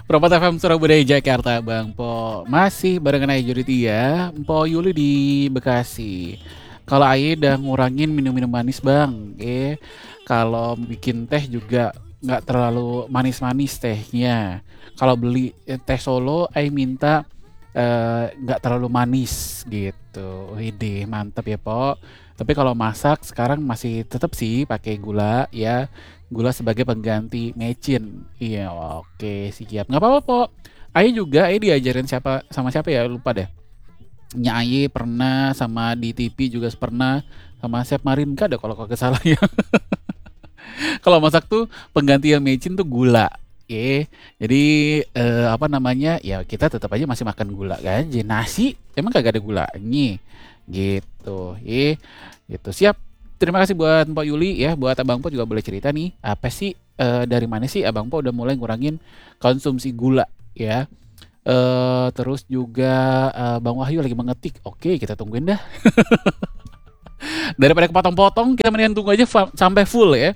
Perempat FM Surabaya Jakarta, Bang Po. Masih barengan Ayu Juritia, Po Yuli di Bekasi. Kalau Ayu udah ngurangin minum-minum manis, Bang. Kalau bikin teh juga nggak terlalu manis-manis tehnya. Kalau beli teh solo, Ayu minta nggak terlalu manis gitu. Ide mantep ya, Po. Tapi kalau masak sekarang masih tetap sih pakai gula ya. Gula sebagai pengganti mecin. Iya, oke, siap. Nggak apa-apa, Po. Ayu juga, Ayu diajarin siapa sama siapa ya? Lupa deh. Ayu pernah sama di TV juga pernah sama Chef Marinka ada kalau kagak salah ya. Kalau masak tuh pengganti yang mecin tuh gula. Jadi apa namanya? Ya kita tetap aja masih makan gula kan. Jadi nasi emang kagak ada gulanya. Gitu. Gitu. Siap. Terima kasih buat Mpok Yuli ya, buat Abang Po juga boleh cerita nih, apa sih dari mana sih Abang Po udah mulai ngurangin konsumsi gula ya. Terus juga Bang Wahyu lagi mengetik. Oke, kita tungguin dah. Daripada kepotong-potong, kita mendingan tunggu aja sampai full ya.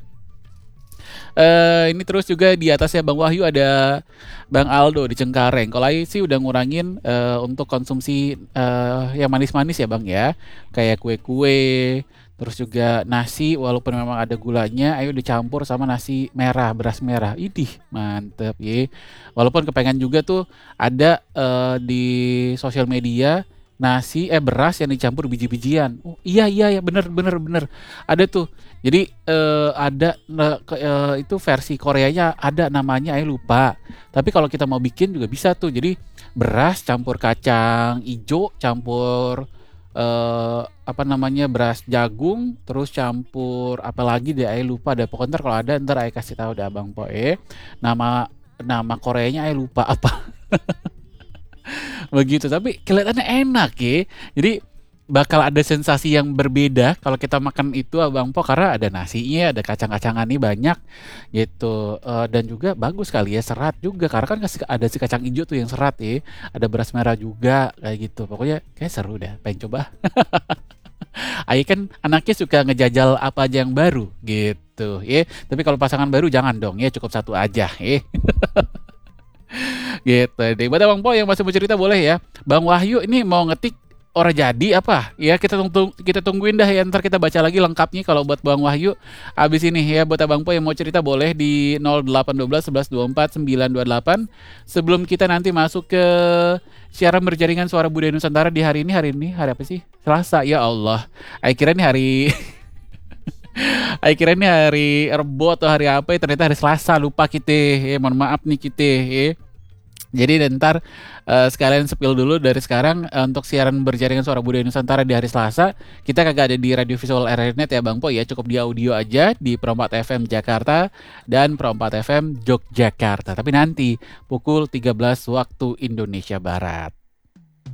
Ini terus juga di atasnya Bang Wahyu ada Bang Aldo di Cengkareng. Kalau Ayu sih udah ngurangin untuk konsumsi yang manis-manis ya Bang ya. Kayak kue-kue, terus juga nasi walaupun memang ada gulanya, Ayu dicampur sama nasi merah, beras merah. Idih, mantep ya. Walaupun kepengen juga tuh ada di sosial media nasi beras yang dicampur biji-bijian. Oh iya iya ya bener bener bener. Ada tuh. Jadi ada itu versi Koreanya ada namanya Ayo lupa. Tapi kalau kita mau bikin juga bisa tuh. Jadi beras campur kacang ijo campur apa namanya beras jagung terus campur apalagi deh Ayo lupa deh. Pokoknya ntar kalau ada ntar Ayo kasih tahu deh Abang Poe. Nama nama Koreanya Ayo lupa apa. Begitu, tapi kelihatannya enak ya. Jadi bakal ada sensasi yang berbeda kalau kita makan itu Abang Po karena ada nasinya, ada kacang-kacangan nih banyak gitu. Dan juga bagus kali ya serat juga karena kan ada si kacang hijau tuh yang serat ya. Ada beras merah juga kayak gitu. Pokoknya kayak seru deh, pengen coba. Ayi kan anaknya suka ngejajal apa aja yang baru gitu ya. Tapi kalau pasangan baru jangan dong ya, cukup satu aja ya. Gitu deh. Buat Bang Po yang masih mau cerita boleh ya. Bang Wahyu ini mau ngetik ora jadi apa? Ya kita tungguin dah ya ntar kita baca lagi lengkapnya kalau buat Bang Wahyu abis ini ya buat Bang Po yang mau cerita boleh di 0812 11 24 928 sebelum kita nanti masuk ke siaran berjaringan suara budaya Nusantara di hari ini hari apa sih? Selasa ya Allah. Ayo kira ini hari Ayo kira ini hari Rebo atau hari apa ya ternyata hari Selasa lupa kita ya mohon maaf nih kita ya. Jadi ntar sekalian spill dulu dari sekarang untuk siaran berjaringan suara budaya Nusantara di hari Selasa kita kagak ada di radio visual RRNet ya Bang Po ya cukup di audio aja di Perompak FM Jakarta dan Perompak FM Yogyakarta tapi nanti pukul 13 waktu Indonesia Barat